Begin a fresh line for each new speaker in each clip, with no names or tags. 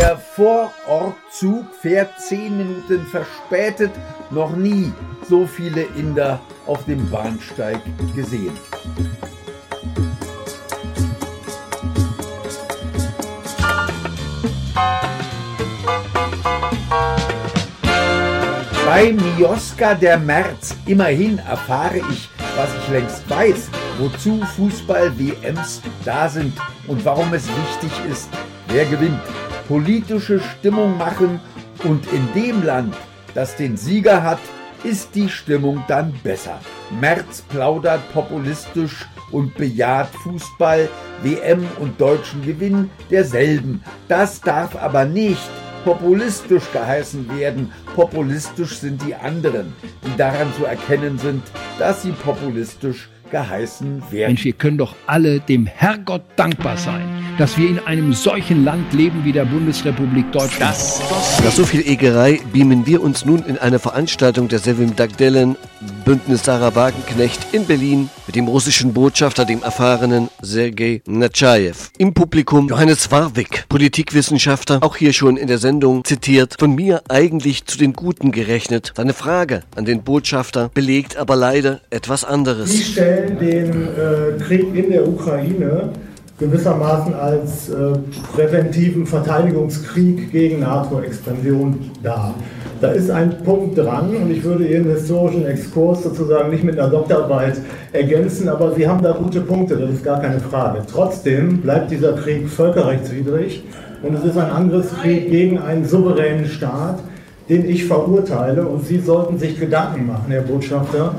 Der Vorortzug fährt 10 Minuten verspätet. Noch nie so viele Inder auf dem Bahnsteig gesehen. Bei Mioska der März, immerhin erfahre ich, was ich längst weiß, wozu Fußball-WMs da sind und warum es wichtig ist, wer gewinnt. Politische Stimmung machen und in dem Land, das den Sieger hat, ist die Stimmung dann besser. Merz plaudert populistisch und bejaht Fußball, WM und deutschen Gewinn derselben. Das darf aber nicht populistisch geheißen werden. Populistisch sind die anderen, die daran zu erkennen sind, dass sie populistisch geheißen werden.
Mensch, wir können doch alle dem Herrgott dankbar sein, dass wir in einem solchen Land leben wie der Bundesrepublik Deutschland.
Nach so viel Egerei beamen wir uns nun in eine Veranstaltung der Sevim Dagdelen Bündnis Sarah Wagenknecht in Berlin mit dem russischen Botschafter, dem erfahrenen Sergei Nechayev. Im Publikum Johannes Warwick, Politikwissenschaftler, auch hier schon in der Sendung zitiert, von mir eigentlich zu den Guten gerechnet. Seine Frage an den Botschafter belegt aber leider etwas anderes.
Sie stellen den Krieg in der Ukraine gewissermaßen als präventiven Verteidigungskrieg gegen NATO-Expansion dar. Da ist ein Punkt dran und ich würde Ihren historischen Exkurs sozusagen nicht mit einer Doktorarbeit ergänzen, aber Sie haben da gute Punkte, das ist gar keine Frage. Trotzdem bleibt dieser Krieg völkerrechtswidrig und es ist ein Angriffskrieg gegen einen souveränen Staat, den ich verurteile, und Sie sollten sich Gedanken machen, Herr Botschafter,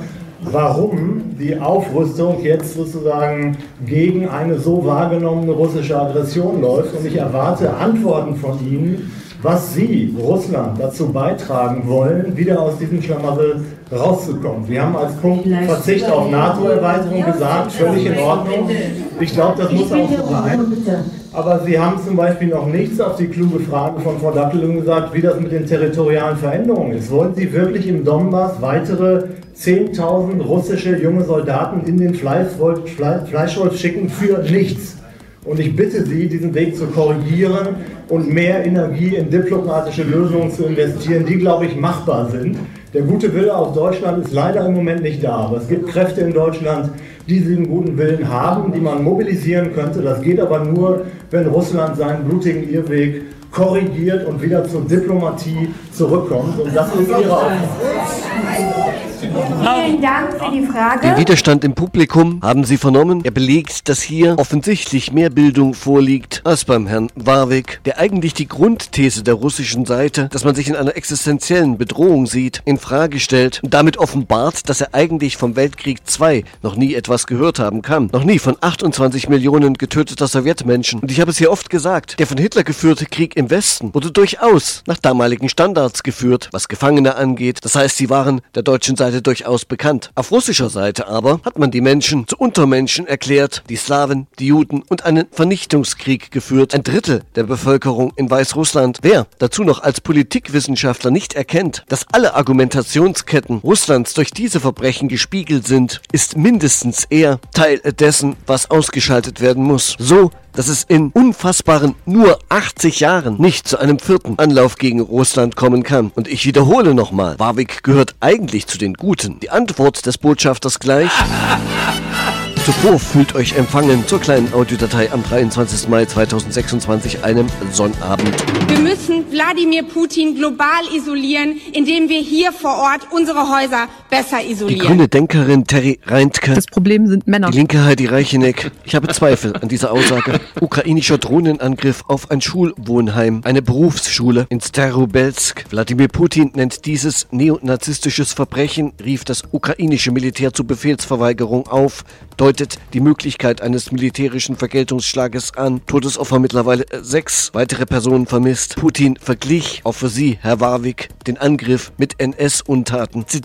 warum die Aufrüstung jetzt sozusagen gegen eine so wahrgenommene russische Aggression läuft, und ich erwarte Antworten von Ihnen, was Sie, Russland, dazu beitragen wollen, wieder aus diesem Schlamassel rauszukommen. Wir haben als Punkt Verzicht auf NATO-Erweiterung gesagt, völlig in Ordnung. Ich glaube, das muss auch so sein. Aber Sie haben zum Beispiel noch nichts auf die kluge Frage von Frau Dattelung gesagt, wie das mit den territorialen Veränderungen ist. Wollen Sie wirklich im Donbass weitere 10.000 russische junge Soldaten in den Fleischwolf schicken für nichts? Und ich bitte Sie, diesen Weg zu korrigieren und mehr Energie in diplomatische Lösungen zu investieren, die, glaube ich, machbar sind. Der gute Wille aus Deutschland ist leider im Moment nicht da, aber es gibt Kräfte in Deutschland, die diesen guten Willen haben, die man mobilisieren könnte. Das geht aber nur, wenn Russland seinen blutigen Irrweg korrigiert und wieder zur Diplomatie zurückkommt. Und das ist Ihre Aufgabe.
Vielen Dank für die Frage.
Den Widerstand im Publikum haben Sie vernommen. Er belegt, dass hier offensichtlich mehr Bildung vorliegt als beim Herrn Warwick, der eigentlich die Grundthese der russischen Seite, dass man sich in einer existenziellen Bedrohung sieht, in Frage stellt und damit offenbart, dass er eigentlich vom Weltkrieg II noch nie etwas gehört haben kann. Noch nie von 28 Millionen getöteter Sowjetmenschen. Und ich habe es hier oft gesagt, der von Hitler geführte Krieg im Westen wurde durchaus nach damaligen Standards geführt, was Gefangene angeht. Das heißt, sie waren der deutschen Seite durchaus bekannt. Auf russischer Seite aber hat man die Menschen zu Untermenschen erklärt, die Slawen, die Juden und einen Vernichtungskrieg geführt. Ein Drittel der Bevölkerung in Weißrussland. Wer dazu noch als Politikwissenschaftler nicht erkennt, dass alle Argumentationsketten Russlands durch diese Verbrechen gespiegelt sind, ist mindestens eher Teil dessen, was ausgeschaltet werden muss. So, dass es in unfassbaren nur 80 Jahren nicht zu einem vierten Anlauf gegen Russland kommen kann. Und ich wiederhole nochmal, Warwick gehört eigentlich zu den Guten. Die Antwort des Botschafters gleich. Zuvor fühlt euch empfangen zur kleinen Audiodatei am 23. Mai 2026, einem Sonnabend.
Wir müssen Wladimir Putin global isolieren, indem wir hier vor Ort unsere Häuser besser isolieren.
Die grüne Denkerin Terry Reintke.
Das Problem sind Männer.
Die linke Heidi Reicheneck. Ich habe Zweifel an dieser Aussage. Ukrainischer Drohnenangriff auf ein Schulwohnheim, eine Berufsschule in Starobelsk. Wladimir Putin nennt dieses neonazistisches Verbrechen, rief das ukrainische Militär zur Befehlsverweigerung auf, deutet die Möglichkeit eines militärischen Vergeltungsschlages an. Todesopfer mittlerweile 6, weitere Personen vermisst. Putin verglich, auch für Sie, Herr Warwick, den Angriff mit NS-Untaten. Zitiert,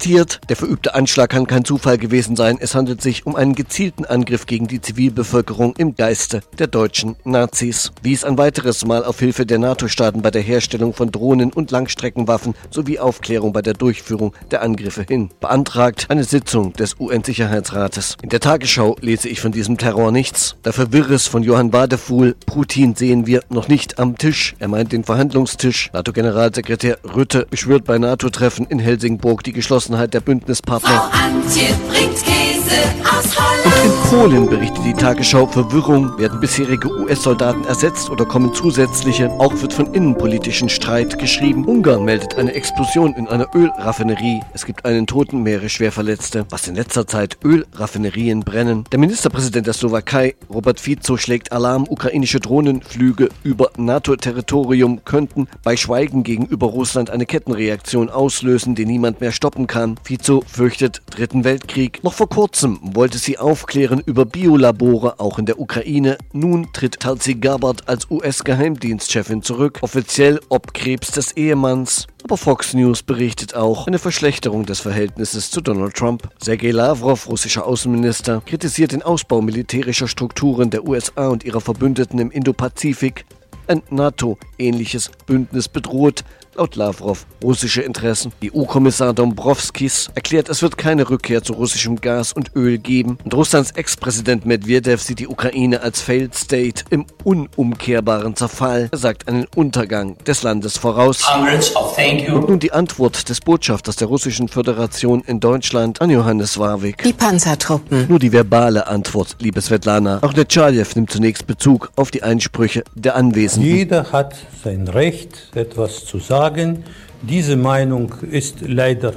Der verübte Anschlag kann kein Zufall gewesen sein. Es handelt sich um einen gezielten Angriff gegen die Zivilbevölkerung im Geiste der deutschen Nazis. Wies ein weiteres Mal auf Hilfe der NATO-Staaten bei der Herstellung von Drohnen und Langstreckenwaffen sowie Aufklärung bei der Durchführung der Angriffe hin. Beantragt eine Sitzung des UN-Sicherheitsrates. In der Tagesschau lese ich von diesem Terror nichts. Dafür Wirres von Johann Wadefuhl. Putin sehen wir noch nicht am Tisch. Er meint den Verhandlungstisch. NATO-Generalsekretär Rutte beschwört bei NATO-Treffen in Helsingborg die Geschlossenheit der Bündnispartner.
Frau Antje bringt Käse aus Holland.
Und in Polen berichtet die Tagesschau Verwirrung. Werden bisherige US-Soldaten ersetzt oder kommen zusätzliche? Auch wird von innenpolitischen Streit geschrieben. Ungarn meldet eine Explosion in einer Ölraffinerie. Es gibt einen Toten, mehrere Schwerverletzte. Was in letzter Zeit Ölraffinerien brennen. Der Ministerpräsident der Slowakei, Robert Fico, schlägt Alarm. Ukrainische Drohnenflüge über NATO-Territorium könnten bei Schweigen gegenüber Russland eine Kettenreaktion auslösen, die niemand mehr stoppen kann. Fico fürchtet Dritten Weltkrieg. Noch vor kurzem wollte sie aufklären über Biolabore, auch in der Ukraine. Nun tritt Tulsi Gabbard als US-Geheimdienstchefin zurück. Offiziell ob Krebs des Ehemanns. Aber Fox News berichtet auch eine Verschlechterung des Verhältnisses zu Donald Trump. Sergei Lavrov, russischer Außenminister, kritisiert den Ausbau militärischer Strukturen der USA und ihrer Verbündeten im Indopazifik. Ein NATO-ähnliches Bündnis bedroht, laut Lavrov, russische Interessen. EU-Kommissar Dombrovskis erklärt, es wird keine Rückkehr zu russischem Gas und Öl geben. Und Russlands Ex-Präsident Medvedev sieht die Ukraine als Failed State im unumkehrbaren Zerfall. Er sagt einen Untergang des Landes voraus. Und nun die Antwort des Botschafters der Russischen Föderation in Deutschland an Johannes Warwick.
Die Panzertruppen.
Nur die verbale Antwort, liebe Svetlana. Auch Netschajew nimmt zunächst Bezug auf die Einsprüche der Anwesenden.
Jeder hat sein Recht, etwas zu sagen. Diese Meinung ist leider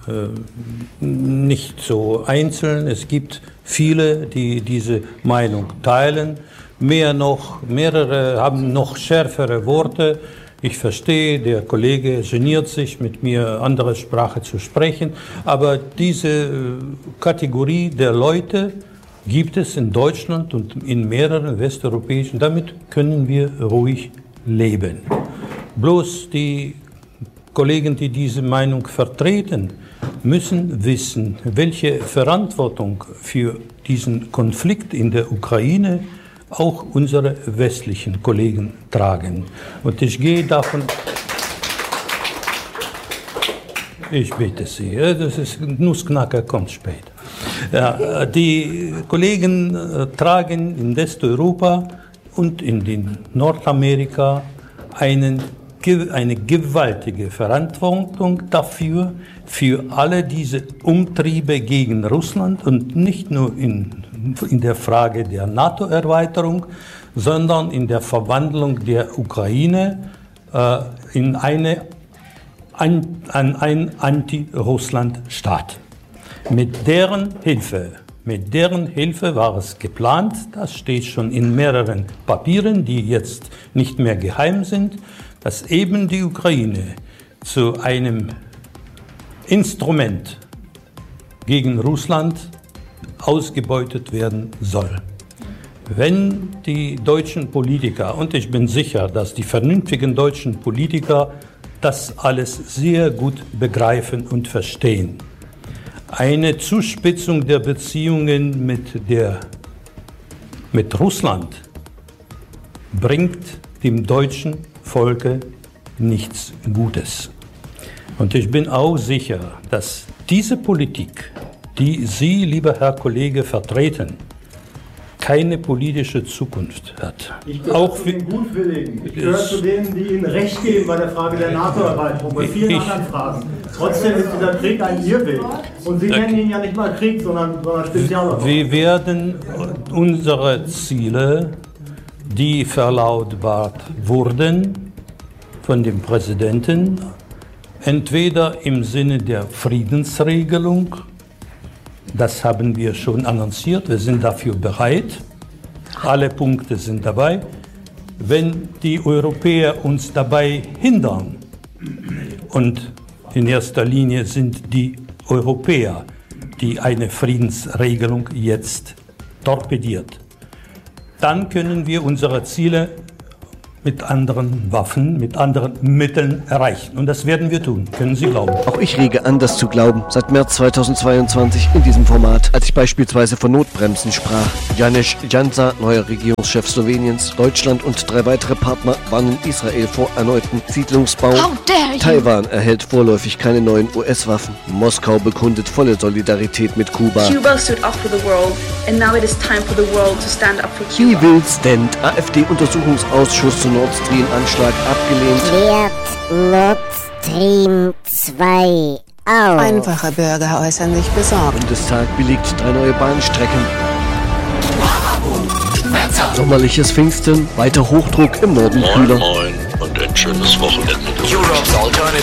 nicht so einzeln. Es gibt viele, die diese Meinung teilen. Mehrere haben noch schärfere Worte. Ich verstehe, der Kollege geniert sich, mit mir andere Sprache zu sprechen. Aber diese Kategorie der Leute gibt es in Deutschland und in mehreren westeuropäischen. Damit können wir ruhig leben. Bloß die Kollegen, die diese Meinung vertreten, müssen wissen, welche Verantwortung für diesen Konflikt in der Ukraine auch unsere westlichen Kollegen tragen. Und ich gehe davon... Ich bitte Sie, das ist Nussknacker, kommt später. Ja, die Kollegen tragen in Westeuropa und in Nordamerika eine gewaltige Verantwortung dafür, für alle diese Umtriebe gegen Russland und nicht nur in der Frage der NATO-Erweiterung, sondern in der Verwandlung der Ukraine in einen Anti-Russland-Staat. Mit deren Hilfe war es geplant, das steht schon in mehreren Papieren, die jetzt nicht mehr geheim sind, dass eben die Ukraine zu einem Instrument gegen Russland ausgebeutet werden soll. Wenn die deutschen Politiker, und ich bin sicher, dass die vernünftigen deutschen Politiker das alles sehr gut begreifen und verstehen, eine Zuspitzung der Beziehungen mit Russland bringt dem deutschen Volke nichts Gutes. Und ich bin auch sicher, dass diese Politik, die Sie, lieber Herr Kollege, vertreten, keine politische Zukunft hat.
Ich gehöre zu den Gutwilligen. Ich gehöre zu denen, die Ihnen Recht geben bei der Frage der NATO-Erweiterung, bei vielen anderen Fragen. Trotzdem ist dieser Krieg ein Irrweg. Und Sie nennen ihn ja nicht mal Krieg, sondern Spezialoperation.
Wir werden unsere Ziele, die verlautbart wurden von dem Präsidenten, entweder im Sinne der Friedensregelung, das haben wir schon annonciert, wir sind dafür bereit, alle Punkte sind dabei. Wenn die Europäer uns dabei hindern, und in erster Linie sind die Europäer, die eine Friedensregelung jetzt torpediert, dann können wir unsere Ziele mit anderen Waffen, mit anderen Mitteln erreichen. Und das werden wir tun, können Sie glauben.
Auch ich rege an, das zu glauben. Seit März 2022 in diesem Format, als ich beispielsweise von Notbremsen sprach. Janez Janša, neuer Regierungschef Sloweniens, Deutschland und 3 weitere Partner warnen Israel vor erneuten Siedlungsbau. Taiwan erhält vorläufig keine neuen US-Waffen. Moskau bekundet volle Solidarität mit Kuba.
Cuba stood up for the world, and now it is time for the world to stand up for
Wie
Cuba.
will's denn? AfD-Untersuchungsausschuss zu Nord Stream-Anschlag abgelehnt.
Klärt Nord Stream 2 auf.
Einfache Bürger äußern sich besorgt.
Bundestag billigt 3 neue Bahnstrecken. Sommerliches Pfingsten, weiter Hochdruck im Norden kühler.
Moin und ein schönes Wochenende.